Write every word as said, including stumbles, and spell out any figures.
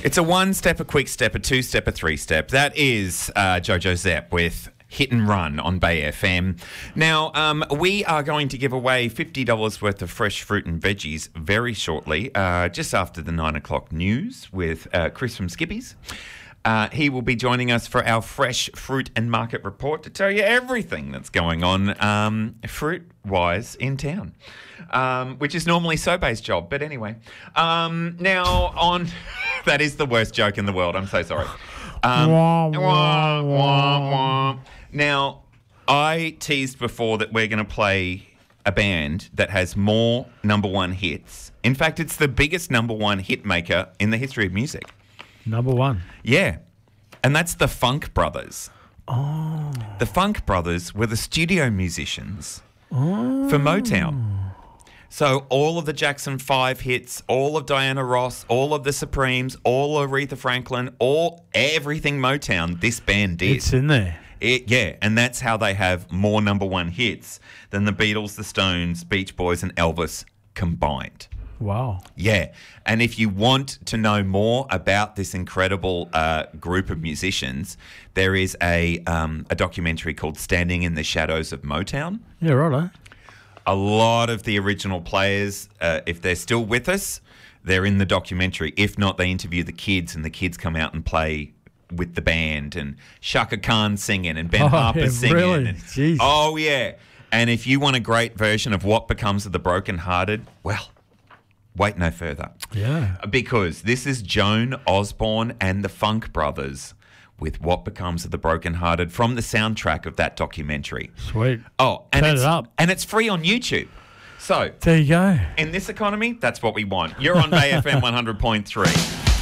It's a one-step, a quick-step, a two-step, a three-step. That is uh, Jojo Zepp with Hit and Run on Bay F M. Now, um, we are going to give away fifty dollars worth of fresh fruit and veggies very shortly, uh, just after the nine o'clock news with uh, Chris from Skippies. Uh, he will be joining us for our fresh fruit and market report to tell you everything that's going on um, fruit-wise in town, um, which is normally Sobe's job. But anyway, um, now on... that is the worst joke in the world. I'm so sorry. Um, wah, wah, wah, wah. Now, I teased before that we're going to play a band that has more number one hits. In fact, it's the biggest number one hit maker in the history of music. Number one. Yeah. And that's the Funk Brothers. Oh. The Funk Brothers were the studio musicians oh. for Motown. So all of the Jackson five hits, all of Diana Ross, all of the Supremes, all of Aretha Franklin, all everything Motown, this band did. It's in there. It, yeah, and that's how they have more number one hits than the Beatles, the Stones, Beach Boys and Elvis combined. Wow. Yeah. And if you want to know more about this incredible uh, group of musicians, there is a um, a documentary called Standing in the Shadows of Motown. Yeah, righto. A lot of the original players, uh, if they're still with us, they're in the documentary. If not, they interview the kids and the kids come out and play with the band and Shaka Khan singing and Ben oh, Harper yeah, singing. Really? And, Jeez. oh, yeah. And if you want a great version of What Becomes of the Brokenhearted, well... wait no further. Yeah. Because this is Joan Osborne and the Funk Brothers with What Becomes of the Brokenhearted from the soundtrack of that documentary. Sweet. Oh, and Turn it's, it up. and it's free on YouTube. So, there you go. In this economy, that's what we want. You're on Bay F M one hundred point three.